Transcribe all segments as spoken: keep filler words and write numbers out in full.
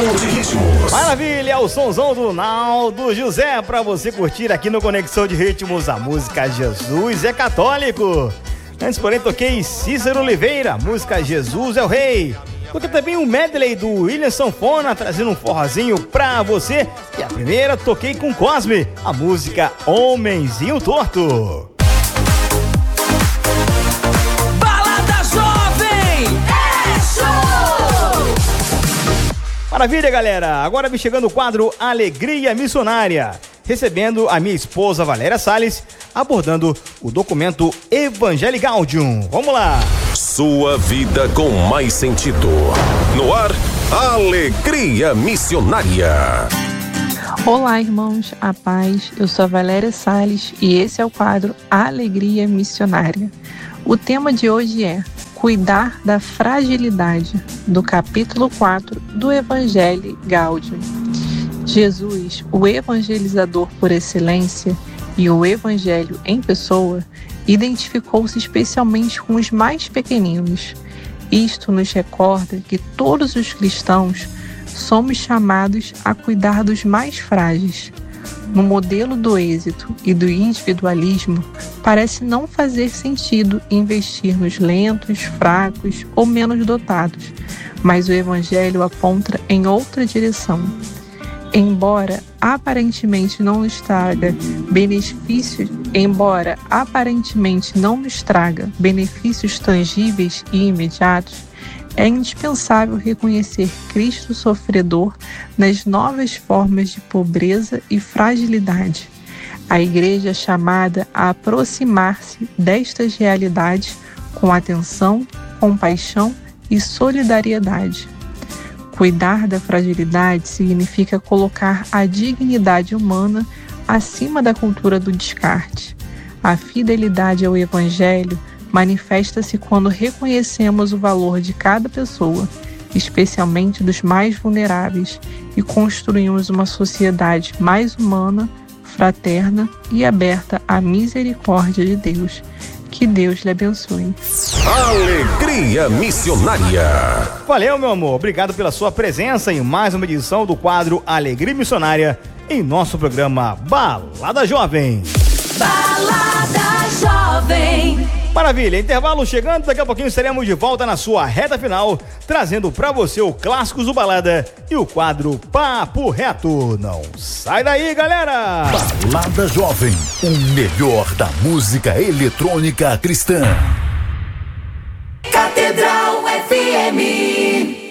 de Ritmos. Maravilha, o sonzão do Naldo José pra você curtir aqui no Conexão de Ritmos. A música Jesus é Católico. Antes, porém, toquei Cícero Oliveira, música Jesus é o Rei. Toquei também um medley do William Sanfona, trazendo um forrozinho pra você. E a primeira, toquei com Cosme, a música Homenzinho Torto. Balada Jovem é show! Maravilha, galera. Agora vem chegando o quadro Alegria Missionária, recebendo a minha esposa Valéria Salles, abordando o documento Evangelii Gaudium. Vamos lá! Sua vida com mais sentido. No ar, Alegria Missionária. Olá, irmãos, a paz. Eu sou a Valéria Salles e esse é o quadro Alegria Missionária. O tema de hoje é Cuidar da Fragilidade, do capítulo quatro do Evangelii Gaudium. Jesus, o evangelizador por excelência e o evangelho em pessoa, identificou-se especialmente com os mais pequeninos. Isto nos recorda que todos os cristãos somos chamados a cuidar dos mais frágeis. No modelo do êxito e do individualismo, parece não fazer sentido investir nos lentos, fracos ou menos dotados, mas o Evangelho aponta em outra direção. Embora aparentemente não nos traga benefícios, embora aparentemente não nos traga benefícios tangíveis e imediatos, é indispensável reconhecer Cristo sofredor nas novas formas de pobreza e fragilidade. A Igreja é chamada a aproximar-se destas realidades com atenção, compaixão e solidariedade. Cuidar da fragilidade significa colocar a dignidade humana acima da cultura do descarte. A fidelidade ao Evangelho manifesta-se quando reconhecemos o valor de cada pessoa, especialmente dos mais vulneráveis, e construímos uma sociedade mais humana, fraterna e aberta à misericórdia de Deus. Que Deus lhe abençoe. Alegria Missionária. Valeu, meu amor. Obrigado pela sua presença em mais uma edição do quadro Alegria Missionária em nosso programa Balada Jovem. Balada Jovem. Maravilha, intervalo chegando, daqui a pouquinho estaremos de volta na sua reta final, trazendo pra você o Clássicos do Balada e o quadro Papo Reto. Não sai daí, galera! Balada Jovem, o melhor da música eletrônica cristã. Catedral F M.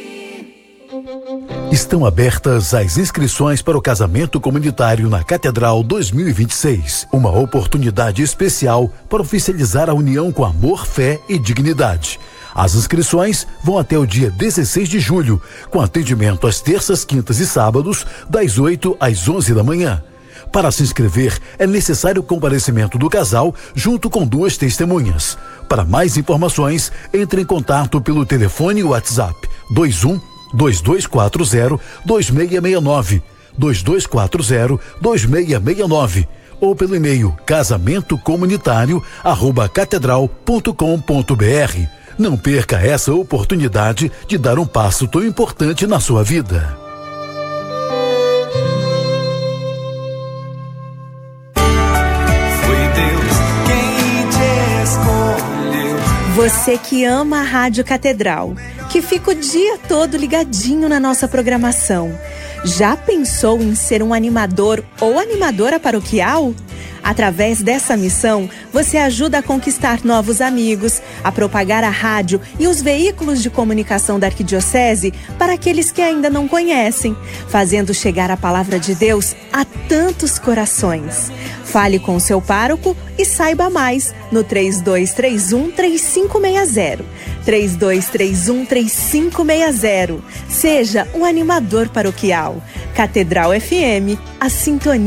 Estão abertas as inscrições para o casamento comunitário na Catedral dois mil e vinte e seis. Uma oportunidade especial para oficializar a união com amor, fé e dignidade. As inscrições vão até o dia dezesseis de julho, com atendimento às terças, quintas e sábados, das oito às onze da manhã. Para se inscrever, é necessário o comparecimento do casal junto com duas testemunhas. Para mais informações, entre em contato pelo telefone e WhatsApp dois um dois dois quatro zero dois seis seis nove, dois dois quatro zero dois seis seis nove ou pelo e-mail casamento comunitário arroba catedral ponto com ponto br. Não perca essa oportunidade de dar um passo tão importante na sua vida. Foi Deus quem te escolheu. Você que ama a Rádio Catedral, que fica o dia todo ligadinho na nossa programação. Já pensou em ser um animador ou animadora paroquial? Através dessa missão, você ajuda a conquistar novos amigos, a propagar a rádio e os veículos de comunicação da Arquidiocese para aqueles que ainda não conhecem, fazendo chegar a palavra de Deus a tantos corações. Fale com o seu pároco e saiba mais no três dois três um, três cinco seis zero. três dois três um, três cinco seis zero. Seja um animador paroquial. Catedral F M, a sintonia